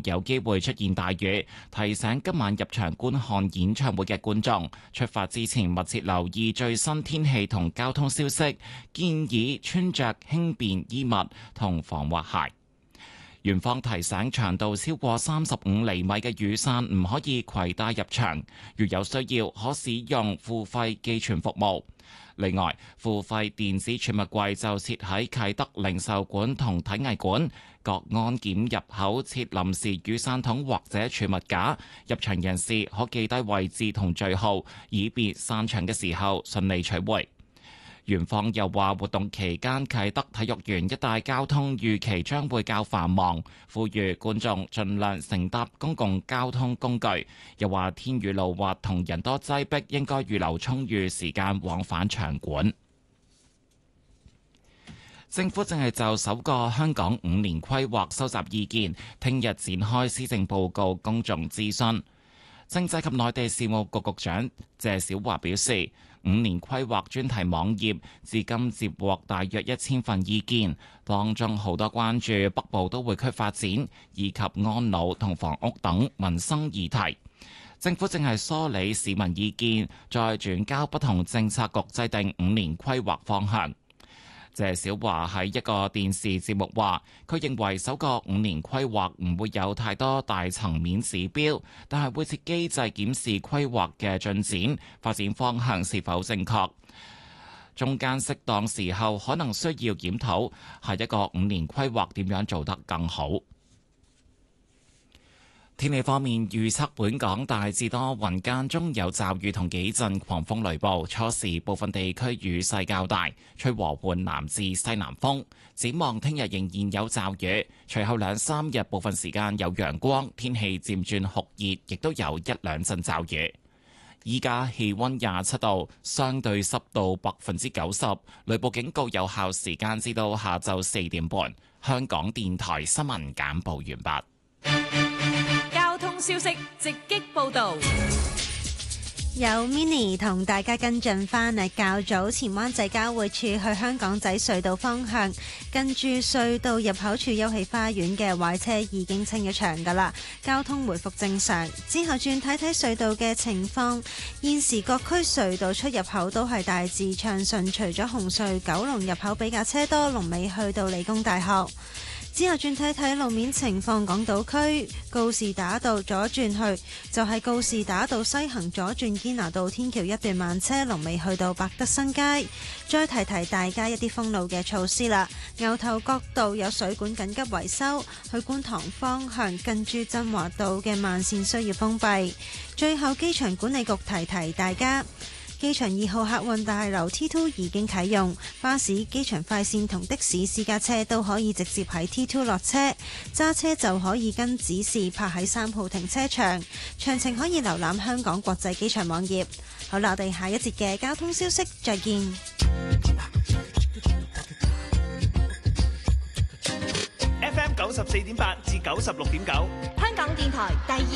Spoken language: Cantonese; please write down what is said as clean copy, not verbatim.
有機會出現大雨，提醒今晚入場觀看演唱會嘅觀眾，出發之前密切留意最新天氣同交通消息，建議穿着輕便衣物同防滑鞋。園方提醒長度超過35厘米嘅雨傘唔可以攜帶入場，如有需要可使用付費寄存服務。另外，付費電子儲物櫃就設喺啟德零售館同體藝館，各安檢入口設臨時雨傘筒或者儲物架，入場人士可記低位置同序號，以便散場嘅時候順利取回。園方又話，活動期間啟德體育園一帶交通預期將會較繁忙，呼籲觀眾盡量乘搭公共交通工具。又話天雨路滑同人多擠迫，應該預留充裕時間往返場館。政府正係就首個香港5年規劃收集意見，聽日展開施政報告公眾諮詢。政制及內地事務局局長謝小華表示，5年規劃專題網頁至今接獲大約1000份意見，當中好多關注北部都會區發展以及安老同房屋等民生議題。政府正係梳理市民意見，再轉交不同政策局制定5年規劃方向。謝小華喺一個電視節目話，佢認為首個5年規劃唔會有太多大層面指標，但係會設機制檢視規劃嘅進展、發展方向是否正確。中間適當時候可能需要檢討，下一個5年規劃點樣做得更好。天氣方面，預測本港大致多雲，間中有驟雨同幾陣狂風雷暴，初時部分地區雨勢較大，吹和緩南至西南風。展望聽日仍然有驟雨，隨後2-3日部分時間有陽光，天氣漸轉酷熱，亦都有1-2陣驟雨。依家氣溫27度，相對濕度90%，雷暴警告有效時間至到下晝4點半。香港電台新聞簡報完畢。 消息直擊報導， 有 Mini 同大家跟進返啊！較早前灣仔交匯處去香港仔隧道方向，近住隧道入口處休憩花園嘅壞車已經清咗場㗎喇，交通回復正常。之後轉睇睇隧道嘅情況，現時各區隧道出入口都係大致暢順，除咗紅隧九龍入口比較車多，龍尾去到理工大學。之後轉睇睇路面情況，港島區告士打道左轉去就係告士打道西行左轉堅拿道天橋一段慢車，龍尾去到百德新街。再提提大家一啲封路嘅措施啦，牛頭角道有水管緊急維修，去觀塘方向近住振華道嘅慢線需要封閉。最後機場管理局提提大家，機場2號客運大樓 T2 已經啟用，巴士、機場快線同的士私家車都可以直接喺 T2 落車，揸車就可以跟指示泊喺3號停車場。詳情可以瀏覽香港國際機場網頁。好啦，我哋下一節嘅交通消息再見。 FM 94.8至96.9， 香港電台第二